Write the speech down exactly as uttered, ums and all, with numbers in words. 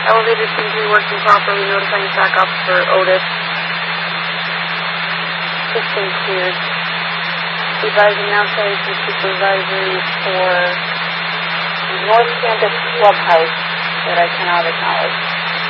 Elevator seems to be working properly, notifying track officer Otis. System cleared. Advising now station supervisory for North Campus Clubhouse that I cannot acknowledge.